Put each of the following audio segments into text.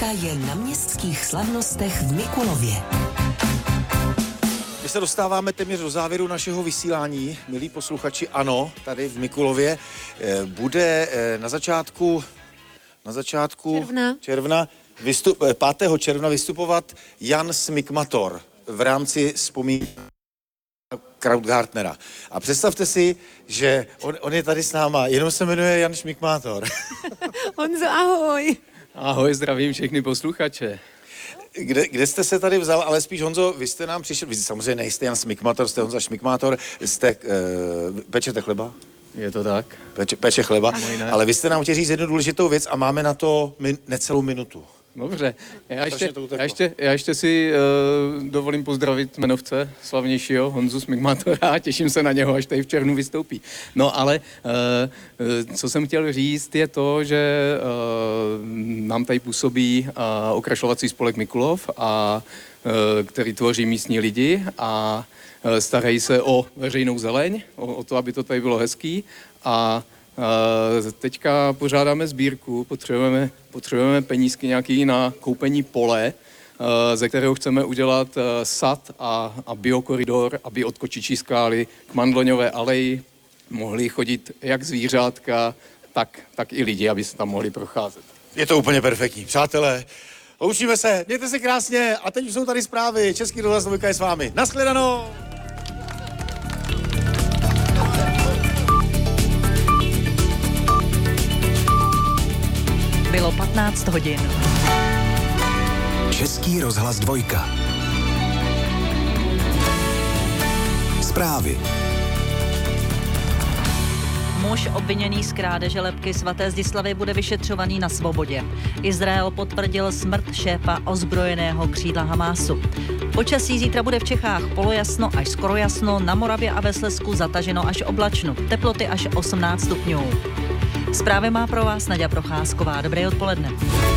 je na městských slavnostech v Mikulově. My se dostáváme téměř do závěru našeho vysílání, milí posluchači. Ano, tady v Mikulově bude na začátku června 5. června vystupovat Jan Smikmator v rámci vzpomínky Krautgartnera. A představte si, že on je tady s náma, jenom se jmenuje Jan Smikmator. Honzo, ahoj. Ahoj, zdravím všechny posluchače. Kde jste se tady vzal, ale spíš Honzo, vy jste nám přišel, vy samozřejmě nejste Jan Smikmator, jste Honza Šmikmátor, jste, pečete chleba? Je to tak. Peče chleba, ale vy jste nám chtěli říct jednu důležitou věc a máme na to necelou minutu. Dobře, já ještě si dovolím pozdravit jmenovce slavnějšího Honzu Smikmátora a těším se na něho, až tady v červnu vystoupí. No ale co jsem chtěl říct je to, že nám tady působí okrašlovací spolek Mikulov, který tvoří místní lidi a starají se o veřejnou zeleň, o to, aby to tady bylo hezký a teďka pořádáme sbírku, potřebujeme penízky nějaký na koupení pole, ze kterého chceme udělat sad a biokoridor, aby od Kočičí skály k Mandloňové aleji mohli chodit jak zvířátka, tak i lidi, aby se tam mohli procházet. Je to úplně perfektní. Přátelé, loučíme se, mějte se krásně a teď jsou tady zprávy. Český rozhlas Dvojka je s vámi. Naschledanou! Bylo 15 hodin. Český rozhlas Dvojka. Zprávy. Muž obviněný z krádeže lebky svaté Zdislavy bude vyšetřovaný na svobodě. Izrael potvrdil smrt šéfa ozbrojeného křídla Hamásu. Počasí zítra bude v Čechách polojasno až skoro jasno, na Moravě a ve Slezsku zataženo až oblačno. Teploty až 18 stupňů. Zprávy má pro vás Naďa Procházková. Dobré odpoledne.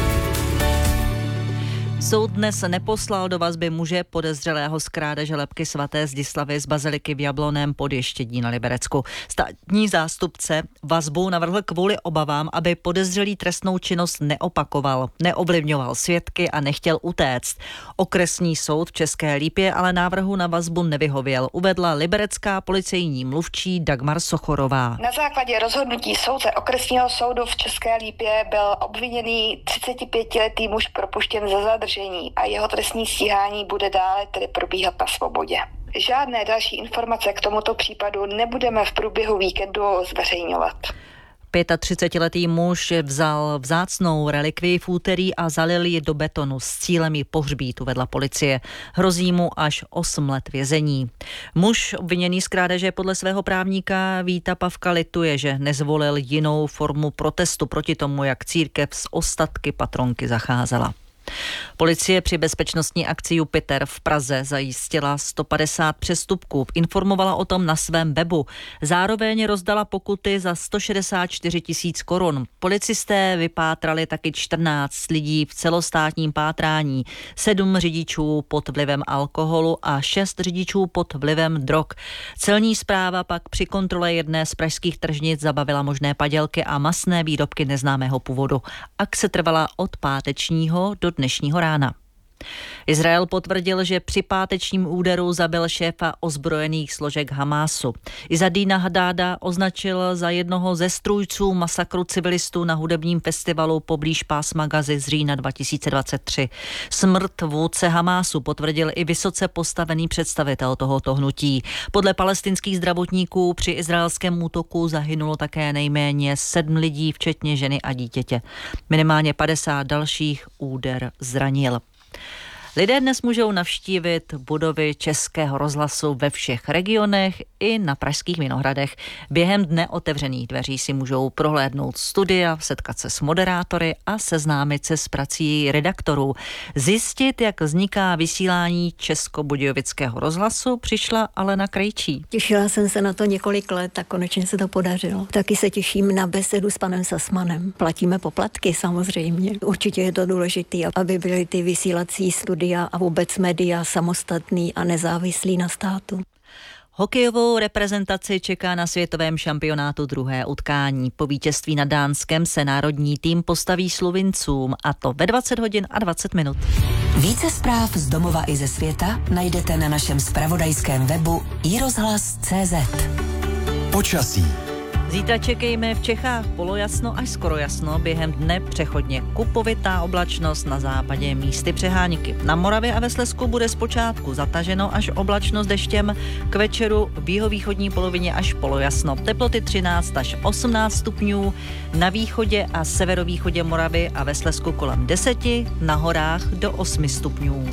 Soud dnes neposlal do vazby muže podezřelého z krádeže lebky svaté Zdislavy z baziliky v Jablonném pod Ještědí na Liberecku. Státní zástupce vazbu navrhl kvůli obavám, aby podezřelý trestnou činnost neopakoval, neovlivňoval svědky a nechtěl utéct. Okresní soud v České Lípě ale návrhu na vazbu nevyhověl, uvedla liberecká policejní mluvčí Dagmar Sochorová. Na základě rozhodnutí soudce okresního soudu v České Lípě byl obviněný 35letý muž propuštěn ze zadržení a jeho trestní stíhání bude dále tedy probíhat na svobodě. Žádné další informace k tomuto případu nebudeme v průběhu víkendu zveřejňovat. 35letý muž vzal vzácnou relikvii v úterý a zalil ji do betonu s cílem ji pohřbít, uvedla policie. Hrozí mu až 8 let vězení. Muž obviněný z krádeže podle svého právníka Víta Pavka lituje, že nezvolil jinou formu protestu proti tomu, jak církev s ostatky patronky zacházela. Policie při bezpečnostní akci Jupiter v Praze zajistila 150 přestupků. Informovala o tom na svém webu. Zároveň rozdala pokuty za 164 000 korun. Policisté vypátrali taky 14 lidí v celostátním pátrání, 7 řidičů pod vlivem alkoholu a 6 řidičů pod vlivem drog. Celní správa pak při kontrole jedné z pražských tržnic zabavila možné padělky a masné výrobky neznámého původu. Akce trvala od pátečního do dnešního rána. Izrael potvrdil, že při pátečním úderu zabil šéfa ozbrojených složek Hamásu. Izzadína Hadáda označil za jednoho ze strůjců masakru civilistů na hudebním festivalu poblíž pásma Gazy z října 2023. Smrt vůdce Hamásu potvrdil i vysoce postavený představitel tohoto hnutí. Podle palestinských zdravotníků při izraelském útoku zahynulo také nejméně 7 lidí, včetně ženy a dítěte. Minimálně 50 dalších úder zranil. Lidé dnes můžou navštívit budovy Českého rozhlasu ve všech regionech i na pražských Vinohradech. Během dne otevřených dveří si můžou prohlédnout studia, setkat se s moderátory a seznámit se s prací redaktorů. Zjistit, jak vzniká vysílání Českobudějovického rozhlasu, přišla Alena Krejčí. Těšila jsem se na to několik let a konečně se to podařilo. Taky se těším na besedu s panem Sasmanem. Platíme poplatky samozřejmě. Určitě je to důležité, aby byly ty vysílací studia a vůbec média samostatný a nezávislý na státu. Hokejovou reprezentaci čeká na světovém šampionátu druhé utkání. Po vítězství nad Dánskem se národní tým postaví Slovincům, a to ve 20 hodin a 20 minut. Více zpráv z domova i ze světa najdete na našem zpravodajském webu iRozhlas.cz. Počasí. Zítra čekejme v Čechách polojasno až skoro jasno, během dne přechodně kupovitá oblačnost, na západě místy přehánky. Na Moravě a ve Slezsku bude zpočátku zataženo až oblačno s deštěm, k večeru v jihovýchodní polovině až polojasno. Teploty 13 až 18 stupňů, na východě a severovýchodě Moravy a ve Slezsku kolem 10, na horách do 8 stupňů.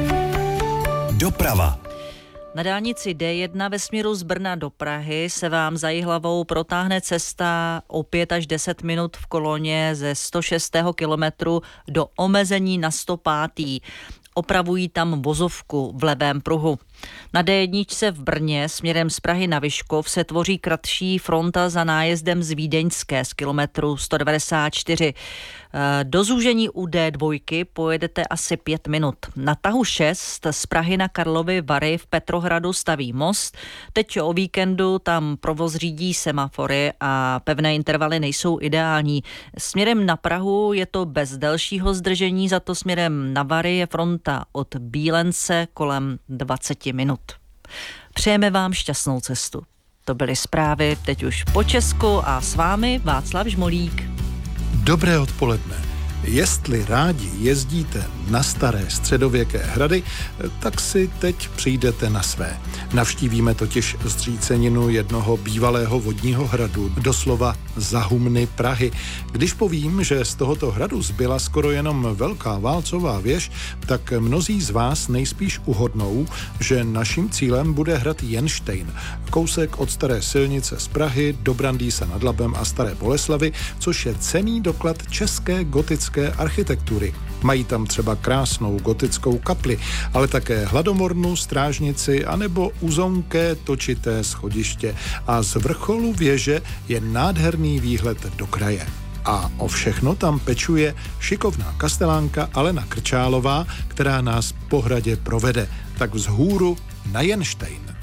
Doprava. Na dálnici D1 ve směru z Brna do Prahy se vám za Jihlavou protáhne cesta o 5 až 10 minut v koloně ze 106. kilometru do omezení na 105. Opravují tam vozovku v levém pruhu. Na D1 v Brně směrem z Prahy na Vyškov se tvoří kratší fronta za nájezdem z Vídeňské z kilometru 194. Do zúžení u D2 pojedete asi 5 minut. Na tahu 6 z Prahy na Karlovy Vary v Petrohradu staví most. Teď o víkendu tam provoz řídí semafory a pevné intervaly nejsou ideální. Směrem na Prahu je to bez delšího zdržení, za to směrem na Vary je fronta od Bílence kolem 20 minut. Přejeme vám šťastnou cestu. To byly zprávy teď už po Česku a s vámi Václav Žmolík. Dobré odpoledne. Jestli rádi jezdíte na staré středověké hrady, tak si teď přijdete na své. Navštívíme totiž zříceninu jednoho bývalého vodního hradu, doslova za humny Prahy. Když povím, že z tohoto hradu zbyla skoro jenom velká válcová věž, tak mnozí z vás nejspíš uhodnou, že naším cílem bude hrad Jenštejn, kousek od staré silnice z Prahy do Brandýsa nad Labem a Staré Boleslavy, což je cenný doklad české gotické architektury. Mají tam třeba krásnou gotickou kapli, ale také hladomornu, strážnici anebo uzonké točité schodiště. A z vrcholu věže je nádherný výhled do kraje. A o všechno tam pečuje šikovná kastelánka Alena Krčálová, která nás po hradě provede. Tak vzhůru na Jenštejn.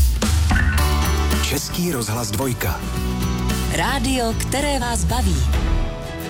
Český rozhlas 2. Rádio, které vás baví.